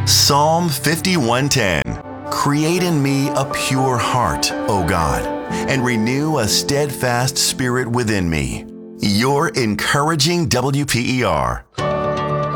Psalm 51:10. Create in me a pure heart, O God, and renew a steadfast spirit within me. Your encouraging WPER.